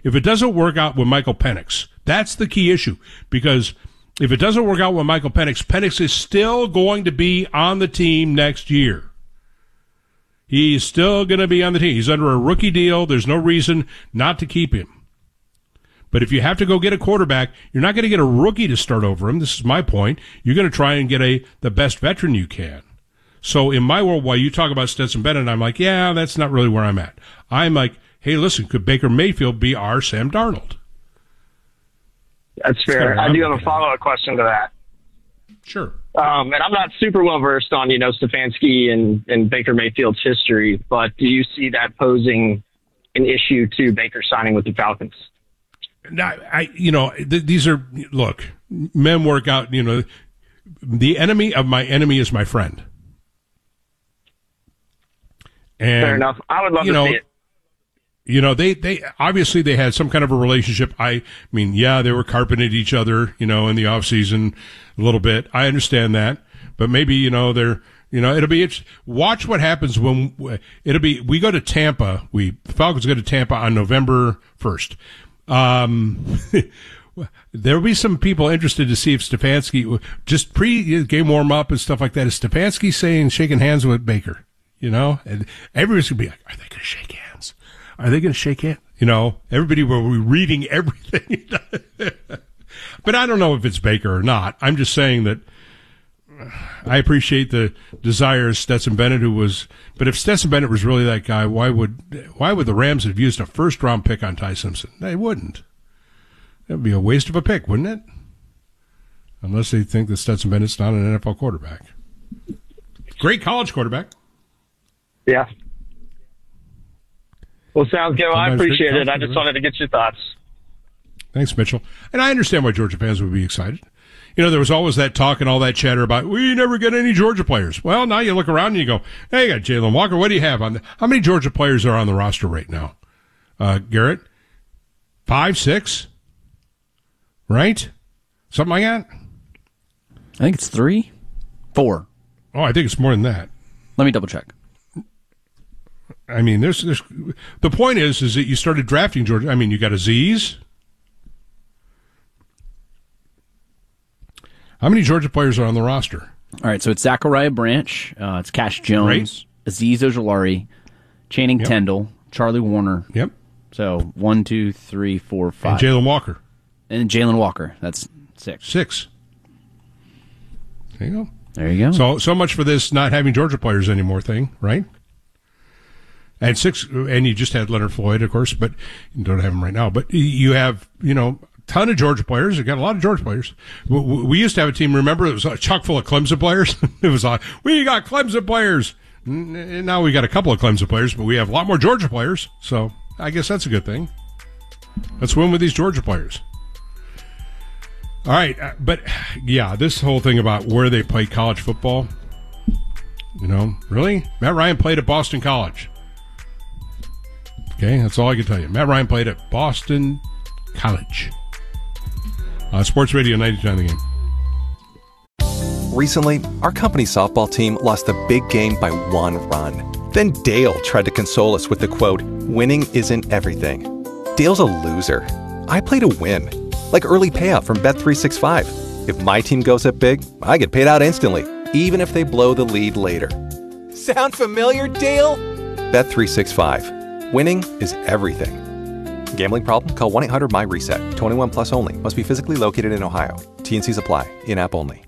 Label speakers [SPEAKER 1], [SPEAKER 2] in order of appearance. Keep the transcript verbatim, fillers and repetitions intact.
[SPEAKER 1] if it doesn't work out with Michael Penix, that's the key issue. Because if it doesn't work out with Michael Penix, Penix is still going to be on the team next year. He's still going to be on the team. He's under a rookie deal. There's no reason not to keep him. But if you have to go get a quarterback, you're not going to get a rookie to start over him. This is my point. You're going to try and get a the best veteran you can. So in my world, while you talk about Stetson Bennett, I'm like, yeah, that's not really where I'm at. I'm like, hey, listen, could Baker Mayfield be our Sam Darnold?
[SPEAKER 2] That's fair. I do have a follow-up question to that.
[SPEAKER 1] Sure.
[SPEAKER 2] Um, and I'm not super well versed on, you know, Stefanski and, and Baker Mayfield's history, but do you see that posing an issue to Baker signing with the Falcons?
[SPEAKER 1] Now, I, you know, th- these are, look, men work out, you know, the enemy of my enemy is my friend. And,
[SPEAKER 2] fair enough. I would love
[SPEAKER 1] you
[SPEAKER 2] to
[SPEAKER 1] know,
[SPEAKER 2] see it.
[SPEAKER 1] You know, they, they, obviously they had some kind of a relationship. I mean, yeah, they were carpeting each other, you know, in the off season a little bit. I understand that, but maybe, you know, they're, you know, it'll be, it's, watch what happens when, it'll be, we go to Tampa, we, Falcons go to Tampa on November first. Um, there'll be some people interested to see if Stefanski, just pre-game warm-up and stuff like that, is Stefanski saying, shaking hands with Baker, you know? And everybody's going to be like, are they going to shake hands? Are they going to shake hands? You know, everybody will be reading everything. But I don't know if it's Baker or not. I'm just saying that I appreciate the desire of Stetson Bennett, who was, but if Stetson Bennett was really that guy, why would, why would the Rams have used a first round pick on Ty Simpson? They wouldn't. That would be a waste of a pick, wouldn't it? Unless they think that Stetson Bennett's not an N F L quarterback. Great college quarterback.
[SPEAKER 2] Yeah. Well, sounds good. Well, I appreciate it. I just wanted to get your thoughts.
[SPEAKER 1] Thanks, Mitchell. And I understand why Georgia fans would be excited. You know, there was always that talk and all that chatter about, we never get any Georgia players. Well, now you look around and you go, hey, you got Jalen Walker. What do you have on the, how many Georgia players are on the roster right now? Uh, Garrett? Five, six? Right? Something like that?
[SPEAKER 3] I think it's three, four.
[SPEAKER 1] Oh, I think it's more than that.
[SPEAKER 3] Let me double check.
[SPEAKER 1] I mean, there's, there's, the point is, is that you started drafting Georgia. I mean, you got Aziz. How many Georgia players are on the roster?
[SPEAKER 3] All right, so it's Zachariah Branch, uh, it's Cash Jones, right. Aziz Ojulari, Channing yep. Tindall, Charlie Warner.
[SPEAKER 1] Yep.
[SPEAKER 3] So one, two, three, four, five.
[SPEAKER 1] And Jalen Walker.
[SPEAKER 3] And Jalen Walker. That's six.
[SPEAKER 1] Six. There you go.
[SPEAKER 3] There you go.
[SPEAKER 1] So so much for this not having Georgia players anymore thing, right? And six, and you just had Leonard Floyd, of course, but you don't have him right now. But you have, you know, ton of Georgia players. You got a lot of Georgia players. We, we used to have a team. Remember, it was chock full of Clemson players. It was like, we got Clemson players. Now we got a couple of Clemson players, but we have a lot more Georgia players. So I guess that's a good thing. Let's win with these Georgia players. All right, but yeah, this whole thing about where they play college football. You know, really, Matt Ryan played at Boston College. Okay, that's all I can tell you. Matt Ryan played at Boston College. Uh, Sports Radio ninety-two on the Game.
[SPEAKER 4] Recently, our company softball team lost a big game by one run. Then Dale tried to console us with the quote, winning isn't everything. Dale's a loser. I play to win. Like early payout from Bet three sixty-five. If my team goes up big, I get paid out instantly, even if they blow the lead later. Sound familiar, Dale? Bet three sixty-five. Winning is everything. Gambling problem? Call one eight hundred M Y RESET. twenty-one plus only. Must be physically located in Ohio. T N Cs apply. In-app only.